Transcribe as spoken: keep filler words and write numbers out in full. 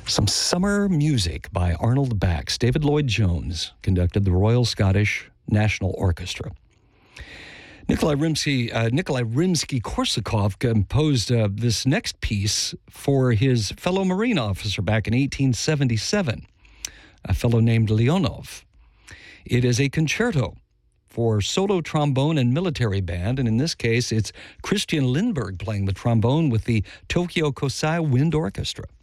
Some summer music by Arnold Bax. David Lloyd Jones conducted the Royal Scottish National Orchestra. Nikolai Rimsky, uh, Nikolai Rimsky-Korsakov composed uh, this next piece for his fellow Marine officer back in eighteen seventy-seven, a fellow named Leonov. It is a concerto for solo trombone and military band, and in this case, it's Christian Lindbergh playing the trombone with the Tokyo Kosai Wind Orchestra.